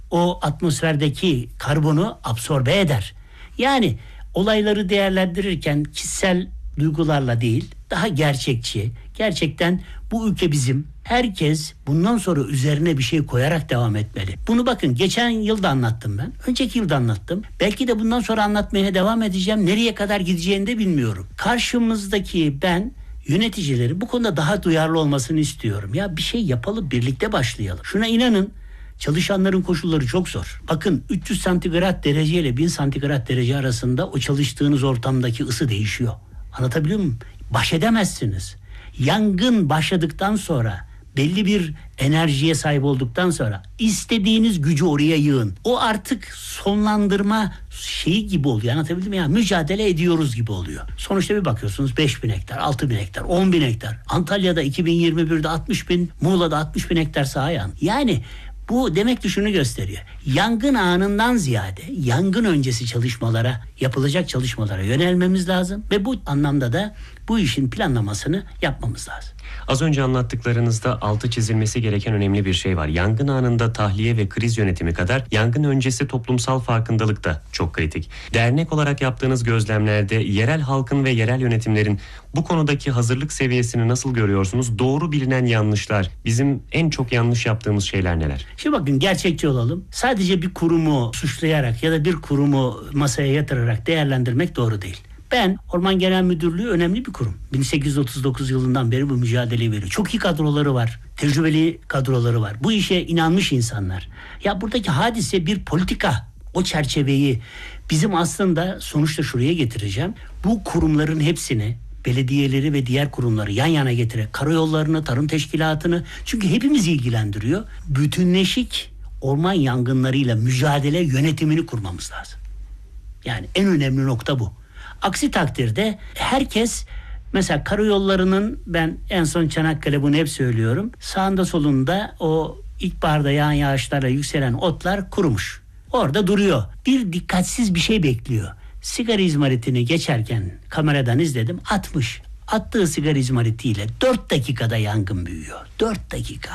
o atmosferdeki karbonu absorbe eder. Yani olayları değerlendirirken kişisel duygularla değil, daha gerçekçi, gerçekten bu ülke bizim, herkes bundan sonra üzerine bir şey koyarak devam etmeli. Bunu bakın geçen yıl da anlattım ben, önceki yıl da anlattım. Belki de bundan sonra anlatmaya devam edeceğim. Nereye kadar gideceğini de bilmiyorum. Karşımızdaki ben yöneticileri bu konuda daha duyarlı olmasını istiyorum. Ya bir şey yapalım, birlikte başlayalım. Şuna inanın, çalışanların koşulları çok zor. Bakın 300 santigrat derece ile 1000 santigrat derece arasında o çalıştığınız ortamdaki ısı değişiyor. Anlatabiliyor muyum? Baş edemezsiniz. Yangın başladıktan sonra, belli bir enerjiye sahip olduktan sonra istediğiniz gücü oraya yığın. O artık sonlandırma şeyi gibi oluyor. Anlatabildim mi? Ya mücadele ediyoruz gibi oluyor. Sonuçta bir bakıyorsunuz 5.000 hektar, 6.000 hektar, 10.000 hektar. Antalya'da 2021'de 60.000, Muğla'da 60.000 hektar saha yandı. Yani bu demek ki şunu gösteriyor. Yangın anından ziyade yangın öncesi çalışmalara, yapılacak çalışmalara yönelmemiz lazım ve bu anlamda da bu işin planlamasını yapmamız lazım. Az önce anlattıklarınızda altı çizilmesi gereken önemli bir şey var. Yangın anında tahliye ve kriz yönetimi kadar yangın öncesi toplumsal farkındalık da çok kritik. Dernek olarak yaptığınız gözlemlerde yerel halkın ve yerel yönetimlerin bu konudaki hazırlık seviyesini nasıl görüyorsunuz? Doğru bilinen yanlışlar, bizim en çok yanlış yaptığımız şeyler neler? Şimdi bakın gerçekçi olalım. Sadece bir kurumu suçlayarak ya da bir kurumu masaya yatırarak değerlendirmek doğru değil. Ben Orman Genel Müdürlüğü önemli bir kurum. 1839 yılından beri bu mücadeleyi veriyor. Çok iyi kadroları var. Tecrübeli kadroları var. Bu işe inanmış insanlar. Ya buradaki hadise bir politika. O çerçeveyi bizim aslında sonuçta şuraya getireceğim. Bu kurumların hepsini, belediyeleri ve diğer kurumları yan yana getirerek karayollarını, tarım teşkilatını, çünkü hepimiz ilgilendiriyor. Bütünleşik orman yangınlarıyla mücadele yönetimini kurmamız lazım. Yani en önemli nokta bu. Aksi takdirde herkes, mesela karayollarının, ben en son Çanakkale bunu hep söylüyorum, sağında solunda o ilkbaharda yağan yağışlarla yükselen otlar kurumuş. Orada duruyor. Bir dikkatsiz bir şey bekliyor. Sigara izmaritini geçerken kameradan izledim, atmış. Attığı sigara izmaritiyle 4 dakikada yangın büyüyor. 4 dakika.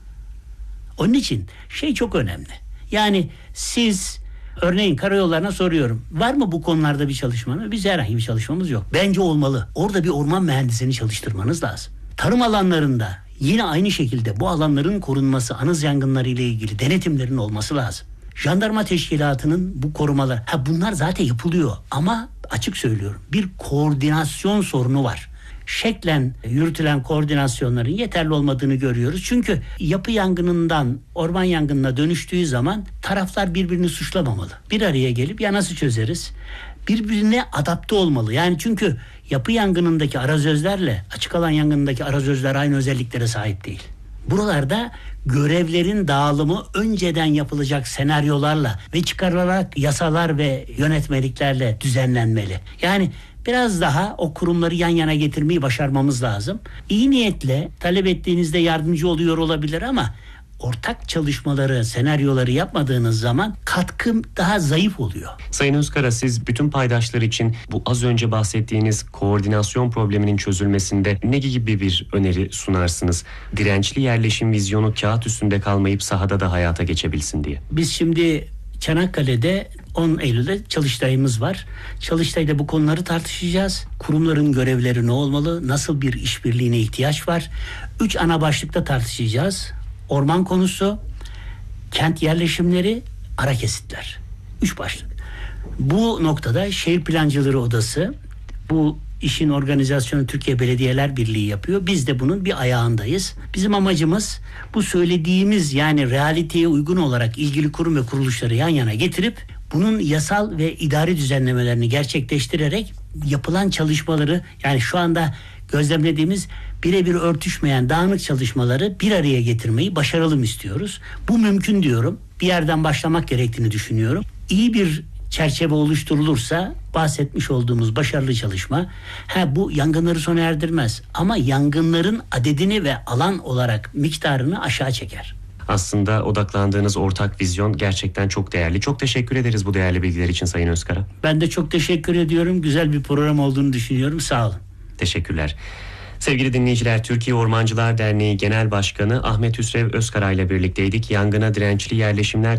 Onun için şey çok önemli. Yani siz örneğin karayollarına soruyorum. Var mı bu konularda bir çalışmanız? Biz herhangi bir çalışmamız yok. Bence olmalı. Orada bir orman mühendisini çalıştırmanız lazım. Tarım alanlarında yine aynı şekilde bu alanların korunması, anız yangınları ile ilgili denetimlerin olması lazım. Jandarma teşkilatının bu korumalar, bunlar zaten yapılıyor ama açık söylüyorum, bir koordinasyon sorunu var. Şeklen yürütülen koordinasyonların yeterli olmadığını görüyoruz. Çünkü yapı yangınından orman yangınına dönüştüğü zaman taraflar birbirini suçlamamalı. Bir araya gelip ya nasıl çözeriz? Birbirine adapte olmalı. Yani çünkü yapı yangınındaki arazözlerle açık alan yangınındaki arazözler aynı özelliklere sahip değil. Buralarda görevlerin dağılımı önceden yapılacak senaryolarla ve çıkarılarak yasalar ve yönetmeliklerle düzenlenmeli. Yani biraz daha o kurumları yan yana getirmeyi başarmamız lazım. İyi niyetle talep ettiğinizde yardımcı oluyor olabilir ama ortak çalışmaları, senaryoları yapmadığınız zaman katkım daha zayıf oluyor. Sayın Özkara, siz bütün paydaşlar için bu az önce bahsettiğiniz koordinasyon probleminin çözülmesinde ne gibi bir öneri sunarsınız? Dirençli yerleşim vizyonu kağıt üstünde kalmayıp sahada da hayata geçebilsin diye. Biz şimdi Çanakkale'de 10 Eylül'de Çalıştay'ımız var. Çalıştay'da bu konuları tartışacağız. Kurumların görevleri ne olmalı? Nasıl bir işbirliğine ihtiyaç var? 3 ana başlıkta tartışacağız. Orman konusu, kent yerleşimleri, ara kesitler. 3 başlık. Bu noktada Şehir Plancıları Odası, bu işin organizasyonu Türkiye Belediyeler Birliği yapıyor. Biz de bunun bir ayağındayız. Bizim amacımız bu söylediğimiz, yani realiteye uygun olarak ilgili kurum ve kuruluşları yan yana getirip bunun yasal ve idari düzenlemelerini gerçekleştirerek yapılan çalışmaları, yani şu anda gözlemlediğimiz birebir örtüşmeyen dağınık çalışmaları bir araya getirmeyi başaralım istiyoruz. Bu mümkün diyorum. Bir yerden başlamak gerektiğini düşünüyorum. İyi bir çerçeve oluşturulursa bahsetmiş olduğumuz başarılı çalışma bu yangınları sona erdirmez ama yangınların adedini ve alan olarak miktarını aşağı çeker. Aslında odaklandığınız ortak vizyon gerçekten çok değerli. Çok teşekkür ederiz bu değerli bilgiler için Sayın Özkara. Ben de çok teşekkür ediyorum. Güzel bir program olduğunu düşünüyorum. Sağ olun. Teşekkürler. Sevgili dinleyiciler, Türkiye Ormancılar Derneği Genel Başkanı Ahmet Hüsrev Özkara ile birlikteydik. Yangına dirençli yerleşimler